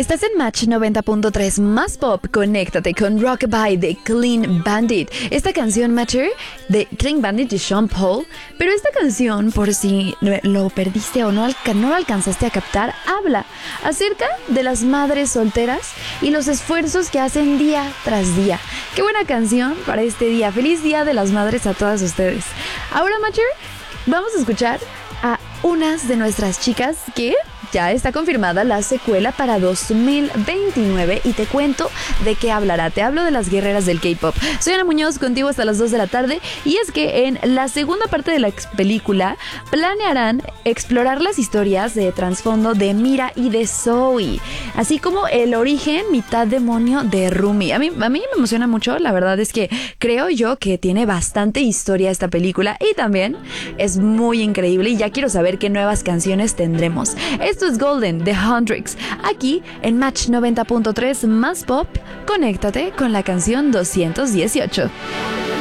Estás en Match 90.3 más pop. Conéctate con Rockabye de Clean Bandit. Esta canción, Matcher, de Clean Bandit de Sean Paul. Pero esta canción, por si lo perdiste o no lo alcanzaste a captar, habla acerca de las madres solteras y los esfuerzos que hacen día tras día. Qué buena canción para este día. Feliz Día de las Madres a todas ustedes. Ahora, Matcher, vamos a escuchar a unas de nuestras chicas que ya está confirmada la secuela para 2029 y te cuento de qué hablará. Te hablo de las guerreras del K-pop. Soy Ana Muñoz, contigo hasta las 2 de la tarde, y es que en la segunda parte de la película planearán explorar las historias de trasfondo de Mira y de Zoe, así como el origen mitad demonio de Rumi. A mí me emociona mucho, la verdad es que creo yo que tiene bastante historia esta película y también es muy increíble y ya quiero saber qué nuevas canciones tendremos. Esto es Golden de Hendrix, aquí en Match 90.3 más pop. Conéctate con la canción 218.